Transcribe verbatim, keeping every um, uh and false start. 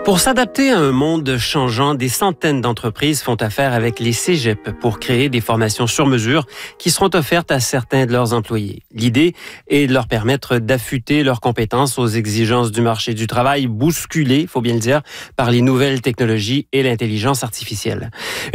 Pour s'adapter à un monde changeant, des centaines d'entreprises font affaire avec les cégeps pour créer des formations sur mesure qui seront offertes à certains de leurs employés. L'idée est de leur permettre d'affûter leurs compétences aux exigences du marché du travail, bousculées, il faut bien le dire, par les nouvelles technologies et l'intelligence artificielle.